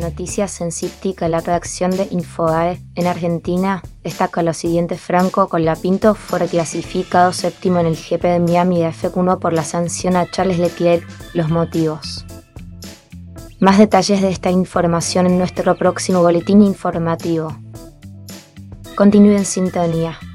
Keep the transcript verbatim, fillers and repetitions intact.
noticias en Cíptica, la redacción de Infobae en Argentina destaca lo siguiente: Franco Colapinto fue reclasificado séptimo en el G P de Miami de F uno por la sanción a Charles Leclerc. Los motivos. Más detalles de esta información en nuestro próximo boletín informativo. Continúe en sintonía.